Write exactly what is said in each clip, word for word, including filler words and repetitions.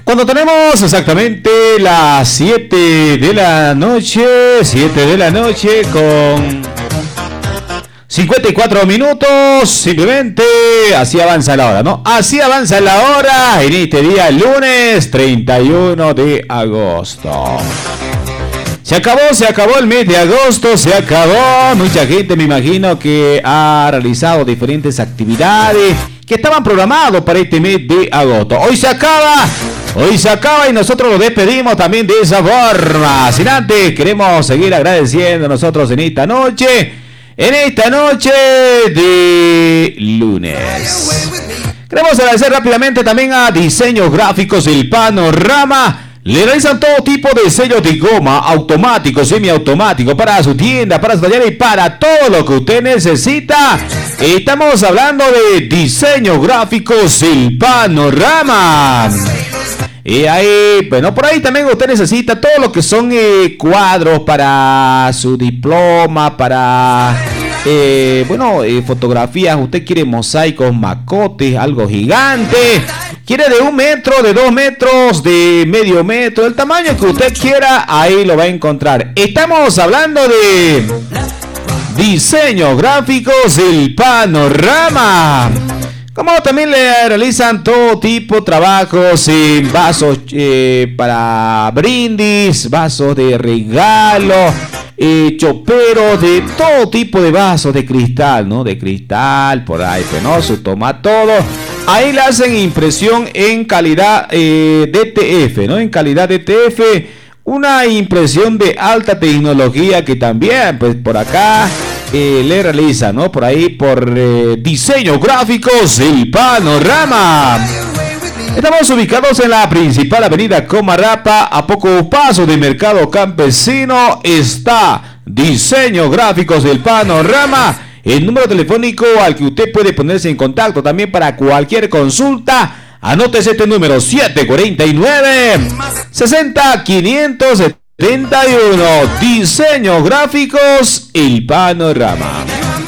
Cuando tenemos exactamente las siete de la noche, siete de la noche con cincuenta y cuatro minutos, simplemente así avanza la hora, ¿no? Así avanza la hora en este día lunes treinta y uno de agosto. Se acabó, se acabó el mes de agosto, se acabó. Mucha gente, me imagino, que ha realizado diferentes actividades que estaban programados para este mes de agosto. Hoy se acaba, hoy se acaba y nosotros lo despedimos también de esa forma. Sin antes, queremos seguir agradeciendo nosotros en esta noche, en esta noche de lunes. Queremos agradecer rápidamente también a Diseños Gráficos El Panorama. Le realizan todo tipo de sellos de goma, automáticos, semiautomáticos, para su tienda, para su taller y para todo lo que usted necesita. Estamos hablando de Diseños Gráficos El Panorama. Y ahí, bueno, por ahí también usted necesita todo lo que son eh, cuadros para su diploma, para, eh, bueno, eh, fotografías. Usted quiere mosaicos, macotes, algo gigante. Quiere de un metro, de dos metros, de medio metro, el tamaño que usted quiera, ahí lo va a encontrar. Estamos hablando de Diseños Gráficos El Panorama. Como también le realizan todo tipo de trabajos en vasos eh, para brindis, vasos de regalo, eh, choperos, de todo tipo de vasos de cristal, ¿no? De cristal, por ahí, pues, ¿no? Se toma todo. Ahí le hacen impresión en calidad eh, D T F, ¿no? En calidad D T F, una impresión de alta tecnología que también, pues, por acá eh, le realiza, ¿no? Por ahí, por eh, Diseños Gráficos El Panorama. Estamos ubicados en la principal avenida Comarapa, a pocos pasos del mercado campesino. Está Diseños Gráficos El Panorama. El número telefónico al que usted puede ponerse en contacto también para cualquier consulta. Anótese este número: siete cuatro nueve, seis cero, quinientos setenta y uno. Diseños Gráficos El Panorama.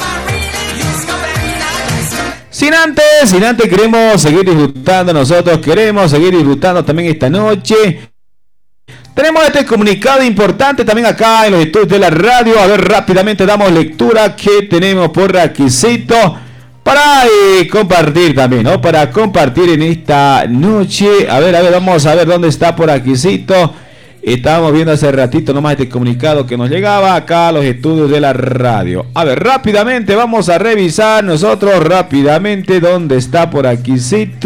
Sin antes, sin antes queremos seguir disfrutando nosotros, queremos seguir disfrutando también esta noche. Tenemos este comunicado importante también acá en los estudios de la radio. A ver, rápidamente damos lectura que tenemos por requisito para eh, compartir también, ¿no? Para compartir en esta noche. A ver, a ver, vamos a ver dónde está por requisito. Estábamos viendo hace ratito nomás este comunicado que nos llegaba acá a los estudios de la radio. A ver, rápidamente vamos a revisar nosotros rápidamente dónde está por requisito.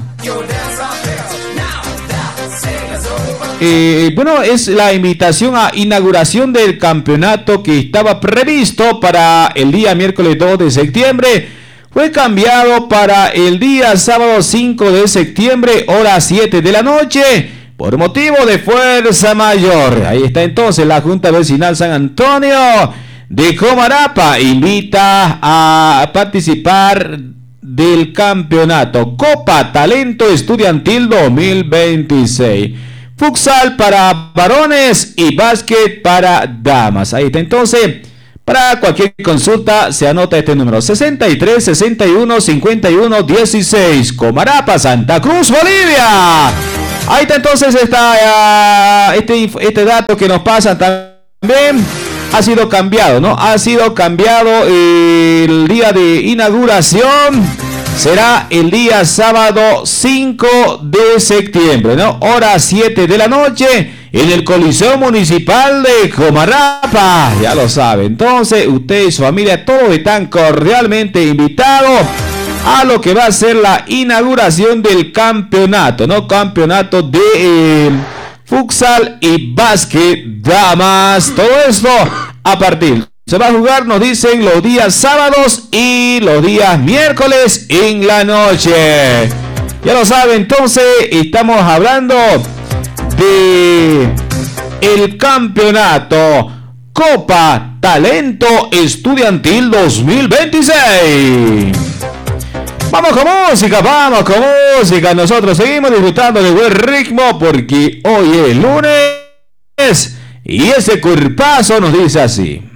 Eh, bueno, es la invitación a inauguración del campeonato que estaba previsto para el día miércoles dos de septiembre. Fue cambiado para el día sábado cinco de septiembre, hora siete de la noche, por motivo de fuerza mayor. Ahí está entonces la Junta Vecinal San Antonio de Comarapa. Invita a participar del campeonato Copa Talento Estudiantil dos mil veintiséis. Futsal para varones y básquet para damas. Ahí está entonces. Para cualquier consulta se anota este número: sesenta y tres, sesenta y uno, cincuenta y uno, dieciséis. Comarapa, Santa Cruz, Bolivia. Ahí está entonces esta, uh, este, este dato que nos pasa también. Ha sido cambiado, ¿no? Ha sido cambiado el día de inauguración. Será el día sábado cinco de septiembre, ¿no? Hora siete de la noche en el Coliseo Municipal de Comarapa. Ya lo sabe. Entonces, usted y su familia, todos están cordialmente invitados a lo que va a ser la inauguración del campeonato, ¿no? Campeonato de eh, futsal y básquet damas. Todo esto a partir. Se va a jugar, nos dicen, los días sábados y los días miércoles en la noche. Ya lo saben, entonces estamos hablando de el campeonato Copa Talento Estudiantil dos mil veintiséis. Vamos con música, vamos con música. Nosotros seguimos disfrutando de buen ritmo porque hoy es lunes y ese cuerpazo nos dice así.